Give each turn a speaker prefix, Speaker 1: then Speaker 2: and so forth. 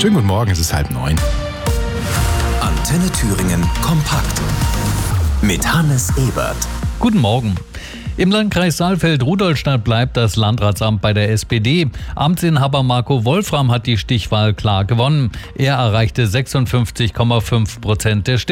Speaker 1: Schönen guten Morgen, es ist 8:30.
Speaker 2: Antenne Thüringen kompakt mit Hannes Ebert.
Speaker 3: Guten Morgen. Im Landkreis Saalfeld-Rudolstadt bleibt das Landratsamt bei der SPD. Amtsinhaber Marco Wolfram hat die Stichwahl klar gewonnen. Er erreichte 56,5% der Stimmen.